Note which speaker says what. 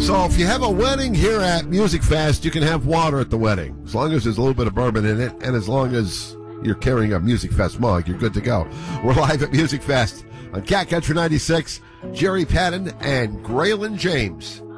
Speaker 1: So if you have a wedding here at Music Fest, you can have water at the wedding. As long as there's a little bit of bourbon in it, and as long as you're carrying a Music Fest mug, you're good to go. We're live at Music Fest on Cat Country 96. Jerry Patton and Graylin James.